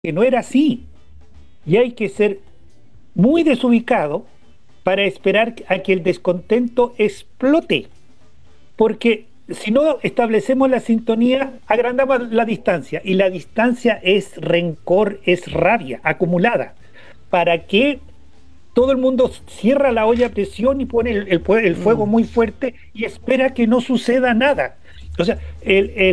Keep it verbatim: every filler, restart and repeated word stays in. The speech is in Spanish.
que no era así. Y hay que ser muy desubicado para esperar a que el descontento explote. Porque si no establecemos la sintonía, agrandamos la distancia. Y la distancia es rencor, es rabia acumulada. ¿Para qué todo el mundo cierra la olla a presión y pone el, el, el fuego Mm. muy fuerte y espera que no suceda nada? O sea, el, el